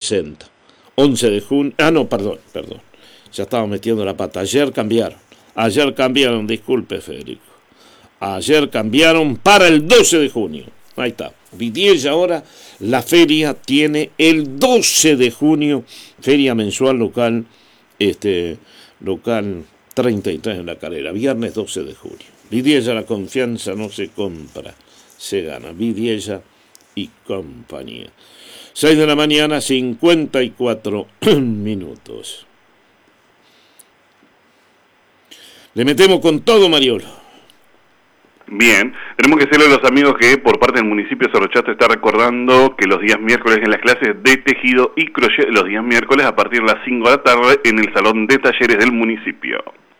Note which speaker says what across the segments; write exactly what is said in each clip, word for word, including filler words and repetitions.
Speaker 1: sesenta. once de junio, ah no, perdón, perdón, ya estaba metiendo la pata, ayer cambiaron, ayer cambiaron, disculpe Federico, ayer cambiaron para el doce de junio, ahí está, Vidiella ahora, la feria tiene el doce de junio, feria mensual local, este, local treinta y tres en la Calera, viernes doce de junio, Vidiella, la confianza no se compra, se gana, Vidiella y compañía. seis de la mañana, cincuenta y cuatro minutos. Le metemos con todo, Mariolo.
Speaker 2: Bien, tenemos que decirle a los amigos que por parte del municipio de Cerro Chato está recordando que los días miércoles en las clases de tejido y crochet, los días miércoles a partir de las cinco de la tarde en el salón de talleres del municipio.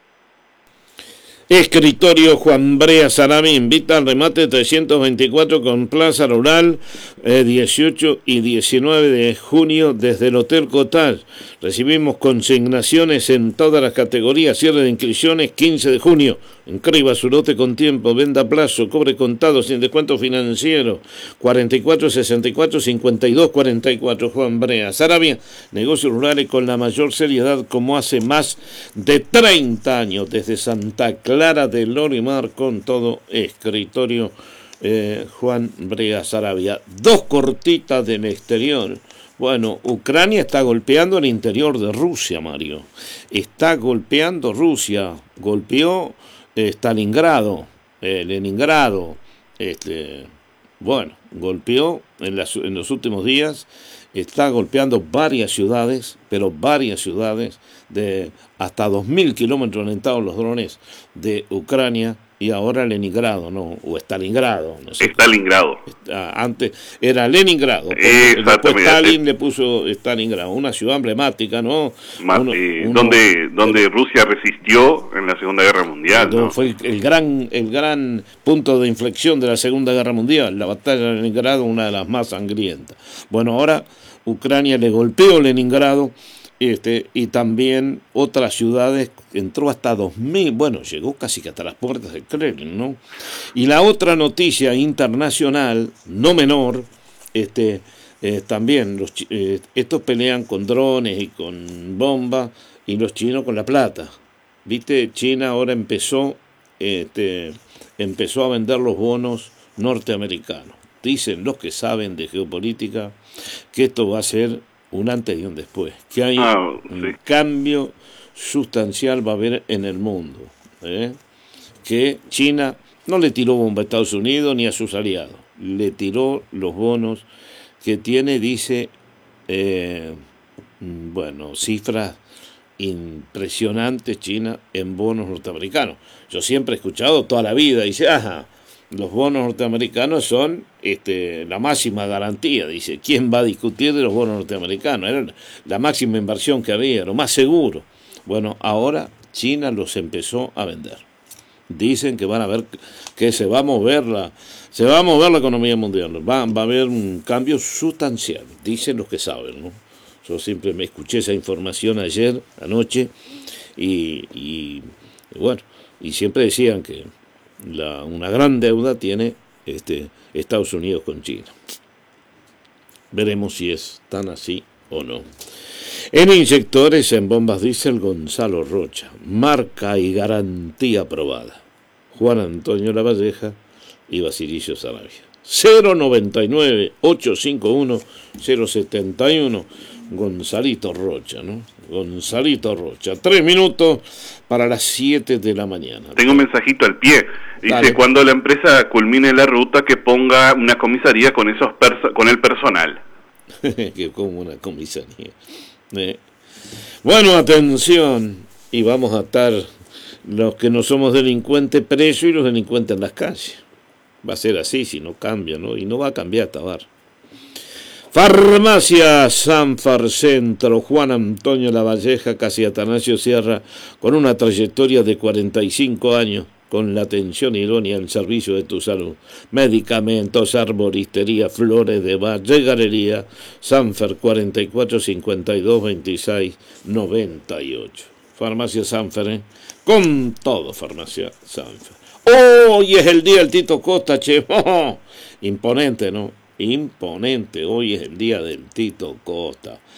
Speaker 1: Escritorio Juan Brea Sarabia invita al remate trescientos veinticuatro con Plaza Rural, eh, dieciocho y diecinueve de junio desde el Hotel Cottage. Recibimos consignaciones en todas las categorías, cierre de inscripciones quince de junio. Inscriba su lote con tiempo, venda a plazo, cobre contado sin descuento financiero. cuarenta y cuatro sesenta y cuatro cincuenta y dos cuarenta y cuatro Juan Brea Sarabia, negocios rurales con la mayor seriedad como hace más de treinta años desde Santa Clara de Lorimar con todo. Escritorio eh, Juan Brea Sarabia. Dos cortitas del exterior. Bueno, Ucrania está golpeando el interior de Rusia, Mario. Está golpeando Rusia. Golpeó eh, Stalingrado, eh, Leningrado. Este, bueno, golpeó en, las, en los últimos días. Está golpeando varias ciudades, pero varias ciudades de hasta dos mil kilómetros orientados los drones de Ucrania y ahora Leningrado, ¿no? O Stalingrado, no sé.
Speaker 2: Stalingrado.
Speaker 1: Antes era Leningrado, después Stalin le puso Stalingrado, una ciudad emblemática, ¿no?
Speaker 2: Más, uno, eh, uno, donde donde el, Rusia resistió en la Segunda Guerra Mundial, ¿no?
Speaker 1: Fue el, el gran el gran punto de inflexión de la Segunda Guerra Mundial, la batalla de Leningrado, una de las más sangrientas. Bueno, ahora Ucrania le golpeó Leningrado. Este, y también otras ciudades, entró hasta dos mil, bueno, llegó casi que hasta las puertas del Kremlin, ¿no? Y la otra noticia internacional, no menor, este, eh, también los, eh, estos pelean con drones y con bombas, y los chinos con la plata. Viste, China ahora empezó, este, empezó a vender los bonos norteamericanos. Dicen los que saben de geopolítica que esto va a ser un antes y un después, que hay ah, sí. un cambio sustancial va a haber en el mundo, ¿eh? Que China no le tiró bomba a Estados Unidos ni a sus aliados, le tiró los bonos que tiene, dice, eh, bueno, cifras impresionantes China en bonos norteamericanos. Yo siempre he escuchado toda la vida, dice, ajá, los bonos norteamericanos son este, la máxima garantía. Dice, ¿quién va a discutir de los bonos norteamericanos? Era la máxima inversión que había, lo más seguro. Bueno, ahora China los empezó a vender. Dicen que van a ver que se va a mover la, se va a mover la economía mundial. Va, va a haber un cambio sustancial, dicen los que saben, ¿no? Yo siempre me escuché esa información ayer, anoche, y, y, y bueno, y siempre decían que La, una gran deuda tiene este, Estados Unidos con China. Veremos si es tan así o no. En inyectores, en bombas diésel, Gonzalo Rocha. Marca y garantía aprobada. Juan Antonio Lavalleja y Basilicio Sarabia. cero noventa y nueve, ochocientos cincuenta y uno, cero setenta y uno. Gonzalito Rocha, ¿no? Gonzalito Rocha. Tres minutos para las siete de la mañana.
Speaker 2: Tengo un mensajito al pie. Dice,
Speaker 1: Dale.
Speaker 2: Cuando la empresa culmine la ruta, que ponga una comisaría con esos perso- con el personal.
Speaker 1: Que como una comisaría. Eh. Bueno, atención. Y vamos a estar los que no somos delincuentes presos y los delincuentes en las calles. Va a ser así si no cambia, ¿no? Y no va a cambiar Tabar. Farmacia Sanfar Centro, Juan Antonio Lavalleja, casi Atanasio Sierra, con una trayectoria de cuarenta y cinco años, con la atención idónea al servicio de tu salud. Medicamentos, arboristería, flores de bar, galería, Sanfer cuarenta y cuatro cincuenta y dos veintiséis noventa y ocho. Farmacia Sanfer, ¿eh? Con todo, Farmacia Sanfer. Hoy es el día del Tito Costa, che. Oh, imponente, ¿no? Imponente, hoy es el día del Tito Costa.